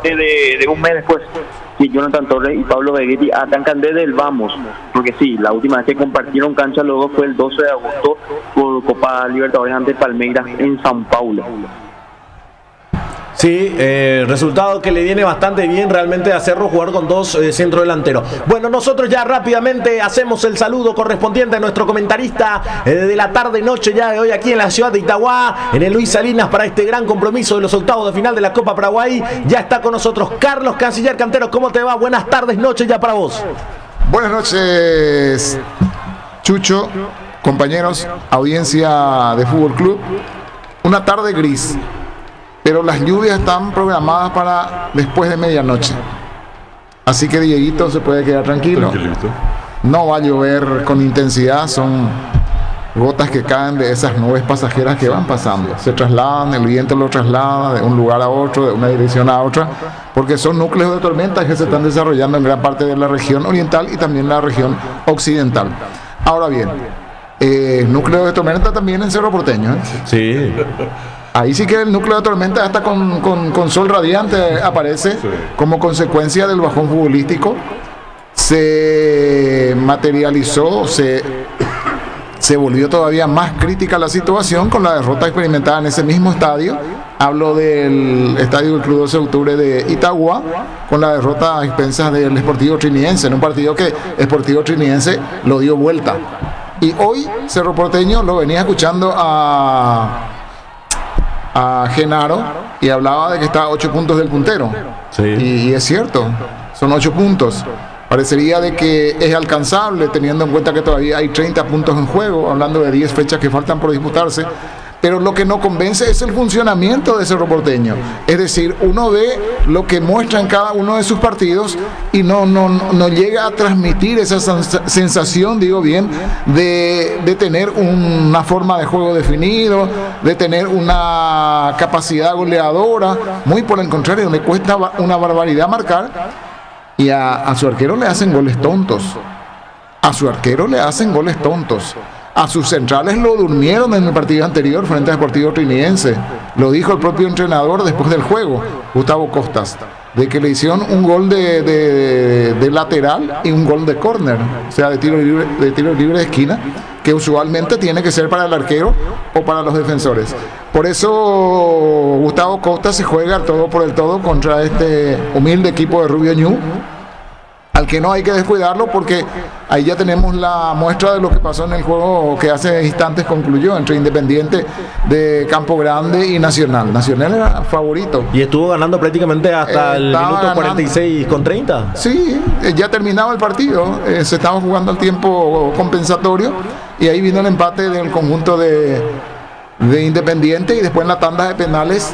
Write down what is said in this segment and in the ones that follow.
solamente de un mes después que Jonathan Torres y Pablo Vegetti arrancan desde el vamos, porque sí, la última vez que compartieron cancha los dos fue el 12 de agosto por Copa Libertadores ante Palmeiras en San Paulo. Sí, resultado que le viene bastante bien realmente a Cerro jugar con dos centrodelanteros. Bueno, nosotros ya rápidamente hacemos el saludo correspondiente a nuestro comentarista de la tarde-noche ya de hoy aquí en la ciudad de Itagua, en el Luis Salinas, para este gran compromiso de los octavos de final de la Copa Paraguay. Ya está con nosotros Carlos Canciller Cantero. ¿Cómo te va? Buenas tardes, noche ya para vos. Buenas noches, Chucho, compañeros, audiencia de Fútbol Club. Una tarde gris, pero las lluvias están programadas para después de medianoche. Así que Dieguito se puede quedar tranquilo. No va a llover con intensidad, son gotas que caen de esas nubes pasajeras que van pasando. Se trasladan, el viento lo traslada de un lugar a otro, de una dirección a otra, porque son núcleos de tormentas que se están desarrollando en gran parte de la región oriental y también la región occidental. Ahora bien, núcleo de tormenta también en Cerro Porteño, ¿eh? Sí. Ahí sí que el núcleo de tormenta hasta con sol radiante aparece como consecuencia del bajón futbolístico. Se materializó, se volvió todavía más crítica la situación con la derrota experimentada en ese mismo estadio. Hablo del estadio del Club 12 de Octubre de Itagua, con la derrota a expensas del Sportivo Trinidense, en un partido que Sportivo Trinidense lo dio vuelta. Y hoy Cerro Porteño lo venía escuchando a Genaro y hablaba de que está a 8 puntos del puntero. Sí. Y es cierto, son 8 puntos. Parecería de que es alcanzable teniendo en cuenta que todavía hay 30 puntos en juego, hablando de 10 fechas que faltan por disputarse. Pero lo que no convence es el funcionamiento de Cerro Porteño. Es decir, uno ve lo que muestra en cada uno de sus partidos y no llega a transmitir esa sensación, digo bien, de tener una forma de juego definido, de tener una capacidad goleadora. Muy por el contrario, le cuesta una barbaridad marcar, y a su arquero le hacen goles tontos. A su arquero le hacen goles tontos. A sus centrales lo durmieron en el partido anterior frente al Sportivo Trinidense. Lo dijo el propio entrenador después del juego, Gustavo Costas, de que le hicieron un gol de lateral y un gol de córner, o sea, de tiro libre de esquina, que usualmente tiene que ser para el arquero o para los defensores. Por eso Gustavo Costas se juega todo por el todo contra este humilde equipo de Rubio Ñu, al que no hay que descuidarlo, porque ahí ya tenemos la muestra de lo que pasó en el juego que hace instantes concluyó entre Independiente de Campo Grande y Nacional. Nacional era favorito. Y estuvo ganando prácticamente hasta el minuto 46 con 30. Sí, ya terminaba el partido, se estaba jugando el tiempo compensatorio y ahí vino el empate del conjunto de Independiente, y después en la tanda de penales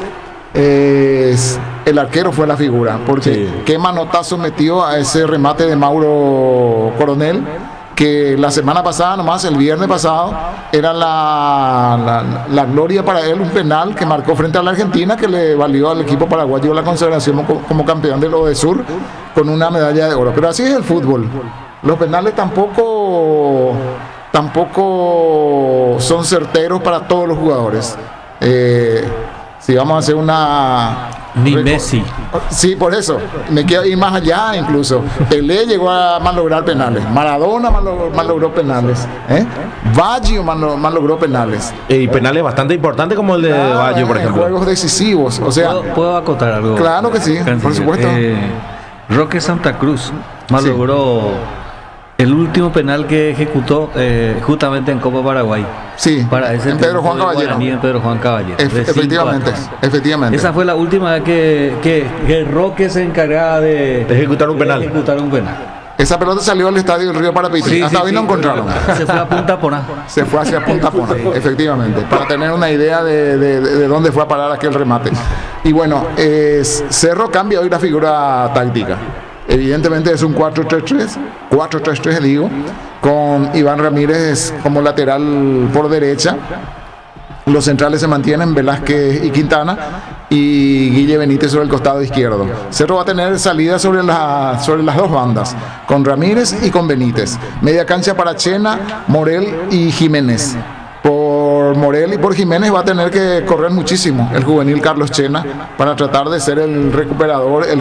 el arquero fue la figura, porque sí, qué manotazo metió a ese remate de Mauro Coronel, que la semana pasada, nomás el viernes pasado, era la gloria para él, un penal que marcó frente a la Argentina, que le valió al equipo paraguayo la consagración como campeón del Odesur con una medalla de oro. Pero así es el fútbol, los penales tampoco son certeros para todos los jugadores. Si vamos a hacer una... Ni Messi. Sí, por eso. Me quiero ir más allá incluso. Pelé llegó a malograr penales. Maradona malogró penales. Baggio malogró penales. Y penales bastante importantes como el de Baggio, por ejemplo. Juegos decisivos. O sea, ¿Puedo acotar algo? Claro que sí, por supuesto. Roque Santa Cruz malogró... Sí. El último penal que ejecutó justamente en Copa Paraguay. Sí, para ese en Pedro Juan Caballero. En Pedro Juan Caballero. Efectivamente. Esa fue la última vez que Roque se encargaba de ejecutar un penal. Esa pelota salió al estadio del Río Parapiti. Sí, hasta hoy no encontraron. Se fue a Punta Poná. Se fue hacia Punta Poná, efectivamente, para tener una idea de dónde fue a parar aquel remate. Y bueno, Cerro cambia hoy la figura táctica. Evidentemente es un 4-3-3 digo, con Iván Ramírez como lateral por derecha. Los centrales se mantienen Velázquez y Quintana, y Guille Benítez sobre el costado izquierdo. Cerro va a tener salida sobre las dos bandas, con Ramírez y con Benítez. Media cancha para Chena, Morel y Jiménez. Por Morel y por Jiménez va a tener que correr muchísimo el juvenil Carlos Chena para tratar de ser el recuperador, el